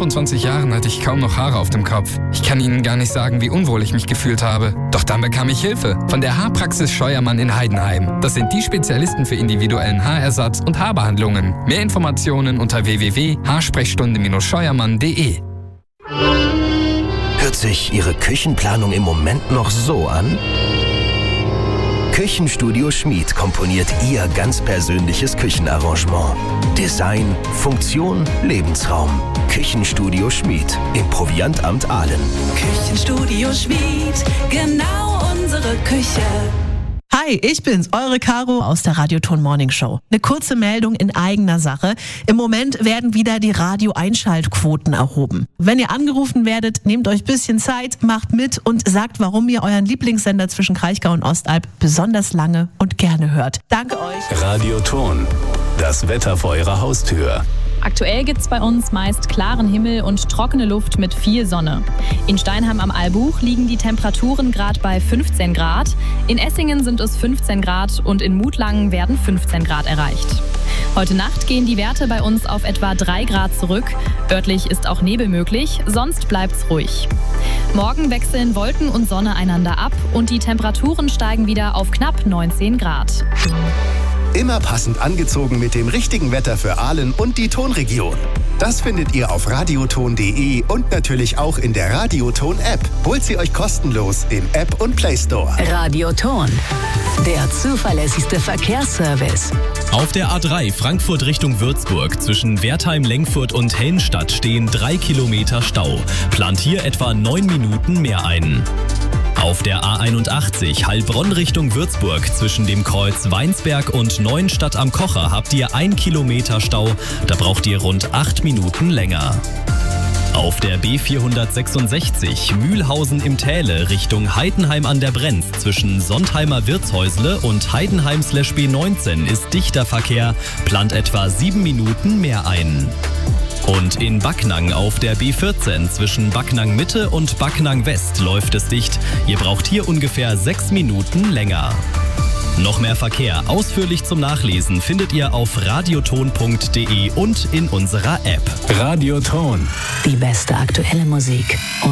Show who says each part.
Speaker 1: 25 Jahren hatte ich kaum noch Haare auf dem Kopf. Ich kann Ihnen gar nicht sagen, wie unwohl ich mich gefühlt habe. Doch dann bekam ich Hilfe von der Haarpraxis Scheuermann in Heidenheim. Das sind die Spezialisten für individuellen Haarersatz und Haarbehandlungen. Mehr Informationen unter www.haarsprechstunde-scheuermann.de.
Speaker 2: Hört sich Ihre Küchenplanung im Moment noch so an? Küchenstudio Schmid komponiert Ihr ganz persönliches Küchenarrangement. Design, Funktion, Lebensraum. Küchenstudio Schmid im Proviantamt Aalen.
Speaker 3: Küchenstudio Schmid, genau unsere Küche.
Speaker 4: Hi, ich bin's, eure Caro aus der Radioton Morning Show. Eine kurze Meldung in eigener Sache. Im Moment werden wieder die Radio-Einschaltquoten erhoben. Wenn ihr angerufen werdet, nehmt euch ein bisschen Zeit, macht mit und sagt, warum ihr euren Lieblingssender zwischen Kraichgau und Ostalb besonders lange und gerne hört. Danke euch.
Speaker 5: Radioton, das Wetter vor eurer Haustür.
Speaker 6: Aktuell gibt's bei uns meist klaren Himmel und trockene Luft mit viel Sonne. In Steinheim am Albuch liegen die Temperaturen gerade bei 15 Grad. In Essingen sind es 15 Grad und in Mutlangen werden 15 Grad erreicht. Heute Nacht gehen die Werte bei uns auf etwa 3 Grad zurück. Örtlich ist auch Nebel möglich, sonst bleibt's ruhig. Morgen wechseln Wolken und Sonne einander ab und die Temperaturen steigen wieder auf knapp 19 Grad.
Speaker 5: Immer passend angezogen mit dem richtigen Wetter für Aalen und die Tonregion. Das findet ihr auf radioton.de und natürlich auch in der Radioton-App. Holt sie euch kostenlos im App- und Play-Store.
Speaker 3: Radioton, der zuverlässigste Verkehrsservice.
Speaker 7: Auf der A3 Frankfurt Richtung Würzburg zwischen Wertheim-Lengfurt und Helmstadt stehen 3 Kilometer Stau. Plant hier etwa 9 Minuten mehr ein. Auf der A81 Heilbronn Richtung Würzburg zwischen dem Kreuz Weinsberg und Neuenstadt am Kocher habt ihr 1 Kilometer Stau. Da braucht ihr rund 8 Minuten länger. Auf der B466 Mühlhausen im Täle Richtung Heidenheim an der Brenz zwischen Sontheimer Wirtshäusle und Heidenheim/B19 ist dichter Verkehr. Plant etwa 7 Minuten mehr ein. Und in Backnang auf der B14 zwischen Backnang Mitte und Backnang West läuft es dicht. Ihr braucht hier ungefähr 6 Minuten länger. Noch mehr Verkehr ausführlich zum Nachlesen findet ihr auf radioton.de und in unserer App.
Speaker 5: Radioton.
Speaker 3: Die beste aktuelle Musik.